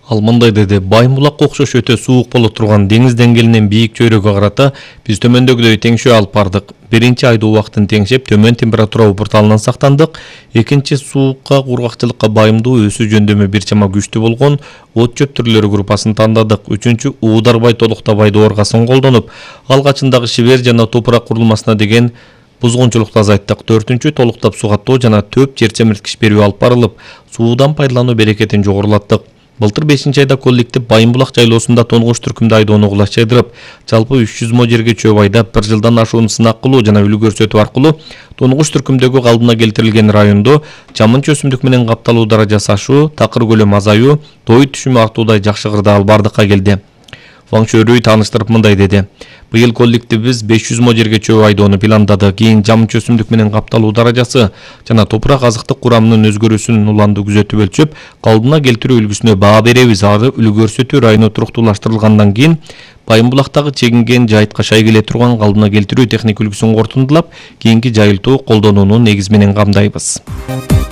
Ал мындай деди: Байымбулакка окшош өтө суук боло турган деңиз деңгээлинен бийик чөйрөгкө карата биз төмөндөгүдөй теңшөө алып бардык. Биринчи айдоо убактын теңшеп, төмөн температура упурталынан сактандык. Экинчи суукка, кургакчылыкка байымдуу өсүү жөндөмү бир чама күчтүү болгон от чөп түрлөрү группасын тандадык. Үчүнчү уударбай толуктабай дооргасын колдонуп, алгачындагы шибер жана топурак курулмасына деген бузгунчулукту азайттык. Төртүнчү толуктап суу каттоо жана төп жер семирткич берүү алып барылып, суудан пайдалануу берекетин жогорулаттык. Былтыр 5-айда коллектив Байымбулак жайлоосунда тонгуш түркүмдү айдоону кулаш жайдырып, жалпы 300 мо жерге чөп айдап, 1 жылдан ашуун сынак кылуу жана үлгү көрсөтүү аркылуу тонгуш түркүмдөгү калыбына келтирилген райондо жамынча өсүмдүк менен капталуу даражасы ашуу, такыр көлөмү азаюу, той түшүмү артуудай жакшы кырдаал бардыкка келди. Ваң Чөрүй тааныштырып мындай деди: Быйыл коллективибиз 500 мо жерге чөп айдоону пландады. Кийин жамынча өсүмдүк менен капталуу даражасы жана топурак азыктык курамынын өзгөрүүсүн уланды күзөтүп өлчөп, калыбына келтирүү үлгүсүнө баа беребиз. Ары үлгү көрсөтүү району туруктуулаштырылгандан кийин Байымбулактагы чегинген жайытка шай келе турган калыбына келтирүү техник үлгүсүн корутундулап, кийинки жайылтуу колдонууну негиз менен камдайбыз.